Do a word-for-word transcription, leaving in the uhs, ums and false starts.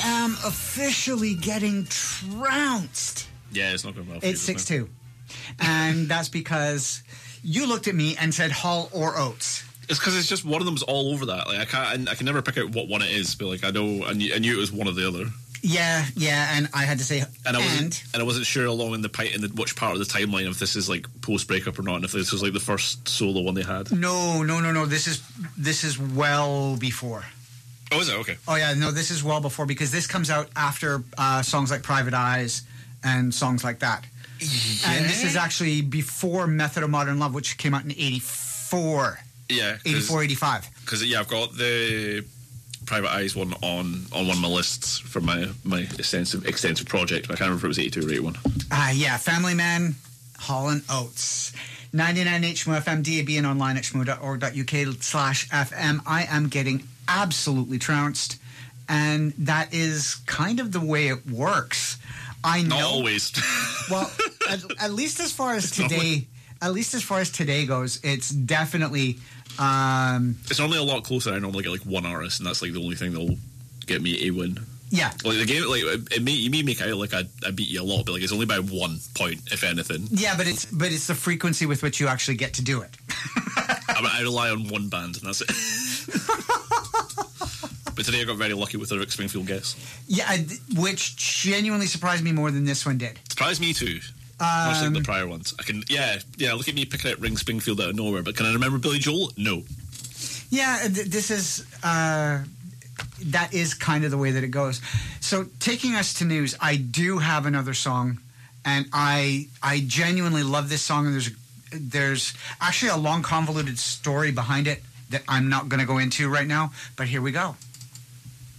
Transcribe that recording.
am officially getting trounced. Yeah, it's not going well. It's six two. And that's because you looked at me and said Hall or Oates. It's because it's just one of them's all over that. Like I can't, I can never pick out what one it is. But like I know, I knew, I knew it was one or the other. Yeah, yeah, and I had to say, and I wasn't, and, and I wasn't sure along in the in the which part of the timeline if this is like post breakup or not, and if this was like the first solo one they had. No, no, no, no. This is this is well before. Oh, is it? Okay. Oh yeah, no, this is well before because this comes out after uh, songs like Private Eyes and songs like that. Yeah. And this is actually before Method of Modern Love, which came out in eighty-four. Yeah, eighty-four, eighty-five. Because yeah, I've got the Private Eyes one on, on one of my lists for my, my extensive extensive project. I can't remember if it was eighty-two or eighty-one. Ah, uh, yeah, Family Man, Hall and Oates. ninety-nine H M O F M, D A B, and online at shmo dot org dot U K slash F M. I am getting absolutely trounced, and that is kind of the way it works. I know. Not always. Well, at, at least as far as it's today, at least as far as today goes, it's definitely. Um, it's normally a lot closer. I normally get like one artist, and that's like the only thing that'll get me a win. Yeah, like the game, like it may you may make out like I, I beat you a lot, but like it's only by one point, if anything. Yeah, but it's but it's the frequency with which you actually get to do it. I, mean, I rely on one band, and that's it. But today I got very lucky with the Rick Springfield guess. Yeah, which genuinely surprised me more than this one did. Surprised me too. Um, Much like the prior ones. I can, yeah, yeah. Look at me picking out Ring Springfield out of nowhere. But can I remember Billy Joel? No. Yeah, th- this is uh, that is kind of the way that it goes. So, taking us to news, I do have another song, and I I genuinely love this song. And there's there's actually a long, convoluted story behind it that I'm not going to go into right now. But here we go.